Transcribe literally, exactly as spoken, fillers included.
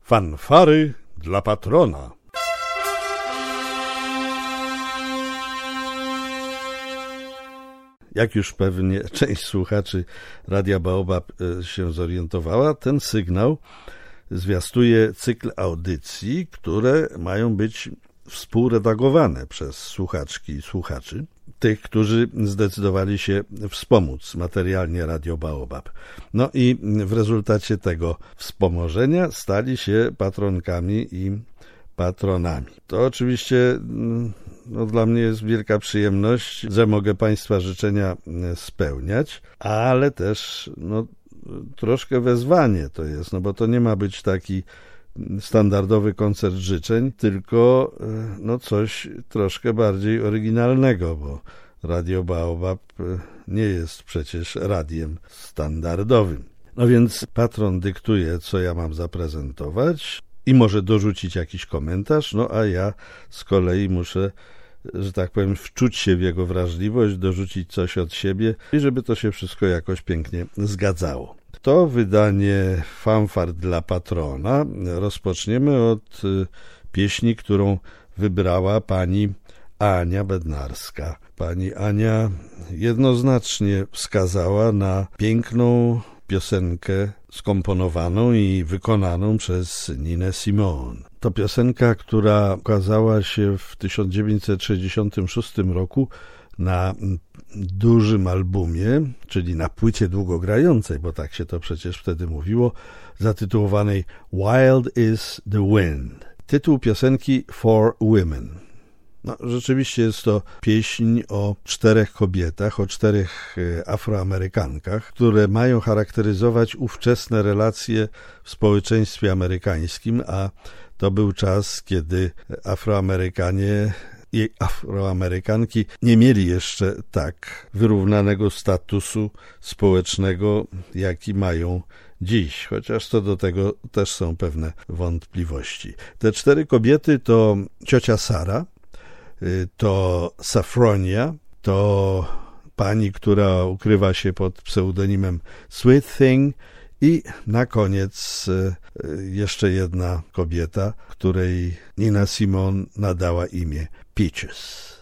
Fanfary dla patrona. Jak już pewnie część słuchaczy Radia Baobab się zorientowała, ten sygnał zwiastuje cykl audycji, które mają być współredagowane przez słuchaczki i słuchaczy, tych, którzy zdecydowali się wspomóc materialnie Radio Baobab. No i w rezultacie tego wspomożenia stali się patronkami i patronami. To oczywiście no, dla mnie jest wielka przyjemność, że mogę Państwa życzenia spełniać, ale też no, troszkę wezwanie to jest, no bo to nie ma być taki standardowy koncert życzeń, tylko no coś troszkę bardziej oryginalnego, bo Radio Baobab nie jest przecież radiem standardowym. No więc patron dyktuje, co ja mam zaprezentować i może dorzucić jakiś komentarz, no a ja z kolei muszę, że tak powiem, wczuć się w jego wrażliwość, dorzucić coś od siebie i żeby to się wszystko jakoś pięknie zgadzało. To wydanie Fanfar dla patrona rozpoczniemy od pieśni, którą wybrała pani Ania Bednarska. Pani Ania jednoznacznie wskazała na piękną piosenkę skomponowaną i wykonaną przez Ninę Simone. To piosenka, która ukazała się w tysiąc dziewięćset sześćdziesiątym szóstym roku na dużym albumie, czyli na płycie długogrającej, bo tak się to przecież wtedy mówiło, zatytułowanej Wild is the Wind. Tytuł piosenki For Women. No, rzeczywiście jest to pieśń o czterech kobietach, o czterech Afroamerykankach, które mają charakteryzować ówczesne relacje w społeczeństwie amerykańskim, a to był czas, kiedy Afroamerykanie i Afroamerykanki nie mieli jeszcze tak wyrównanego statusu społecznego, jaki mają dziś, chociaż co do tego też są pewne wątpliwości. Te cztery kobiety to ciocia Sara, to Safronia, to pani, która ukrywa się pod pseudonimem Sweet Thing i na koniec jeszcze jedna kobieta, której Nina Simone nadała imię Peaches.